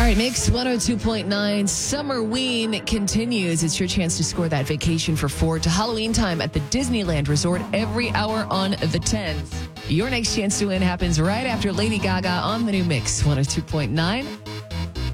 right, Mix 102.9 Summerween continues. It's your chance to score that vacation for four to Halloween time at the Disneyland Resort every hour on the 10th. Your next chance to win happens right after Lady Gaga on the new Mix 102.9.